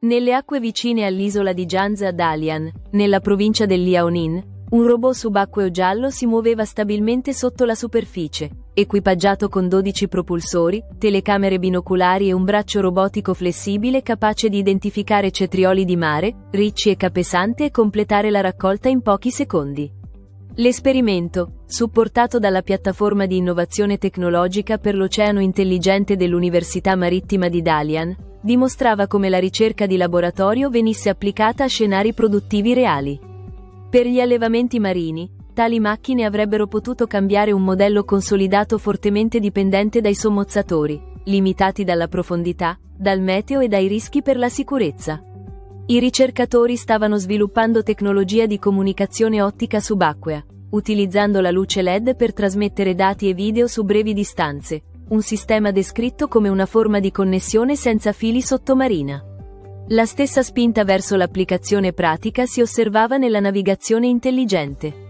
Nelle acque vicine all'isola di Janza Dalian, nella provincia del Liaoning, un robot subacqueo giallo si muoveva stabilmente sotto la superficie, equipaggiato con 12 propulsori, telecamere binoculari e un braccio robotico flessibile capace di identificare cetrioli di mare, ricci e capesante e completare la raccolta in pochi secondi. L'esperimento, supportato dalla piattaforma di innovazione tecnologica per l'oceano intelligente dell'Università Marittima di Dalian, dimostrava come la ricerca di laboratorio venisse applicata a scenari produttivi reali. Per gli allevamenti marini, tali macchine avrebbero potuto cambiare un modello consolidato fortemente dipendente dai sommozzatori, limitati dalla profondità, dal meteo e dai rischi per la sicurezza. I ricercatori stavano sviluppando tecnologia di comunicazione ottica subacquea, utilizzando la luce LED per trasmettere dati e video su brevi distanze, un sistema descritto come una forma di connessione senza fili sottomarina. La stessa spinta verso l'applicazione pratica si osservava nella navigazione intelligente.